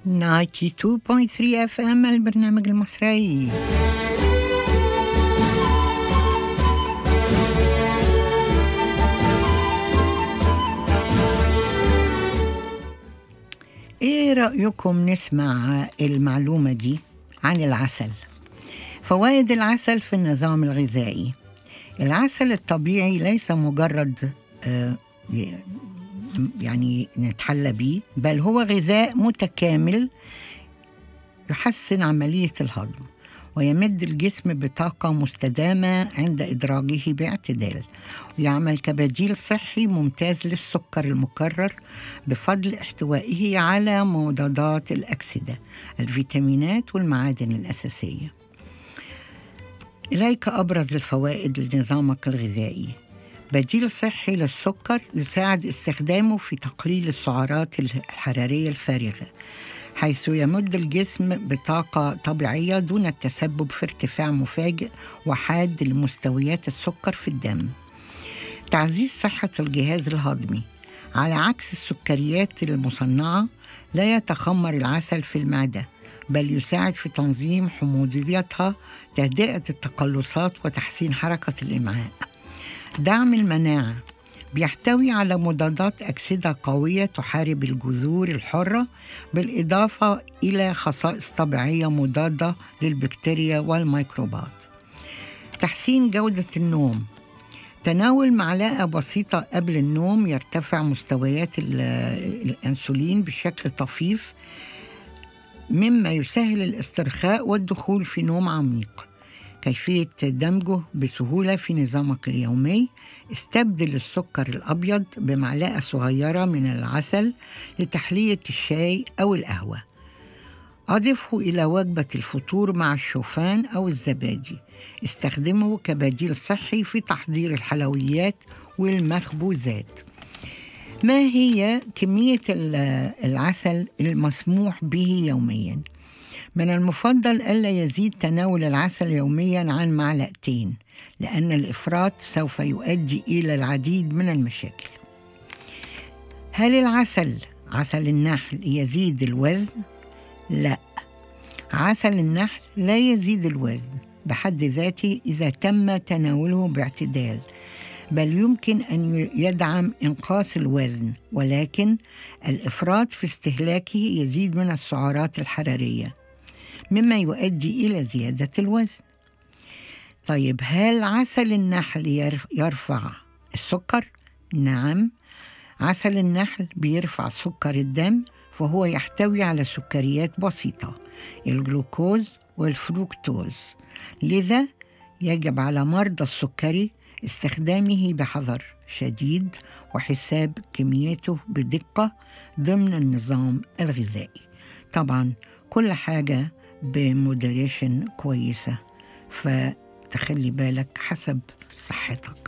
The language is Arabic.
92.3 FM البرنامج المصري. ايه رأيكم نسمع المعلومة دي عن العسل؟ فوائد العسل في النظام الغذائي. العسل الطبيعي ليس مجرد يعني نتحلى بيه، بل هو غذاء متكامل يحسن عملية الهضم ويمد الجسم بطاقة مستدامة عند إدراجه باعتدال، ويعمل كبديل صحي ممتاز للسكر المكرر بفضل احتوائه على مضادات الأكسدة، الفيتامينات والمعادن الأساسية. إليك أبرز الفوائد لنظامك الغذائي. بديل صحي للسكر، يساعد استخدامه في تقليل السعرات الحرارية الفارغة، حيث يمد الجسم بطاقة طبيعية دون التسبب في ارتفاع مفاجئ وحاد لمستويات السكر في الدم. تعزيز صحة الجهاز الهضمي. على عكس السكريات المصنعة، لا يتخمر العسل في المعدة، بل يساعد في تنظيم حموضيتها، تهدئة التقلصات وتحسين حركة الإمعاء. دعم المناعة. بيحتوي على مضادات أكسدة قوية تحارب الجذور الحرة، بالإضافة إلى خصائص طبيعية مضادة للبكتيريا والميكروبات. تحسين جودة النوم. تناول معلقة بسيطة قبل النوم يرتفع مستويات الأنسولين بشكل طفيف، مما يسهل الاسترخاء والدخول في نوم عميق. كيفية دمجه بسهولة في نظامك اليومي. استبدل السكر الأبيض بمعلقة صغيرة من العسل لتحلية الشاي أو القهوة. أضفه إلى وجبة الفطور مع الشوفان أو الزبادي. استخدمه كبديل صحي في تحضير الحلويات والمخبوزات. ما هي كمية العسل المسموح به يومياً؟ من المفضل ألا يزيد تناول العسل يومياً عن 2 معلقة، لأن الإفراط سوف يؤدي إلى العديد من المشاكل. هل عسل النحل يزيد الوزن؟ لا، عسل النحل لا يزيد الوزن بحد ذاته إذا تم تناوله باعتدال، بل يمكن أن يدعم إنقاص الوزن، ولكن الإفراط في استهلاكه يزيد من السعرات الحرارية، مما يؤدي إلى زيادة الوزن. طيب، هل عسل النحل يرفع السكر؟ نعم، عسل النحل بيرفع سكر الدم، فهو يحتوي على سكريات بسيطة، الجلوكوز والفركتوز، لذا يجب على مرضى السكري استخدامه بحذر شديد وحساب كميته بدقة ضمن النظام الغذائي. طبعا كل حاجة بمودريشن كويسة، فتخلي بالك حسب صحتك.